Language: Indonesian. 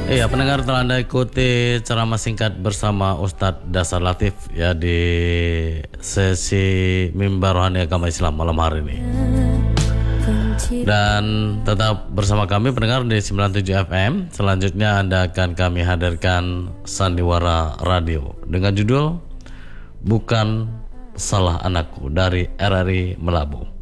Iya, pendengar telah Anda ikuti ceramah singkat bersama Ustadz Dasar Latif ya di sesi Mimbar Rohani Agama Islam malam hari ini. Dan tetap bersama kami pendengar di 97 FM. Selanjutnya Anda akan kami hadirkan Sandiwara Radio dengan judul Bukan Salah Anakku dari RRI Melabu.